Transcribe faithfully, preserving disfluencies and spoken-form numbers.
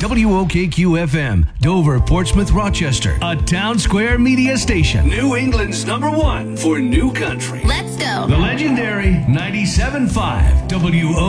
W O K Q F M, Dover, Portsmouth, Rochester, a Town Square media station. New England's number one for new country. Let's go. The legendary ninety-seven point five W O K Q.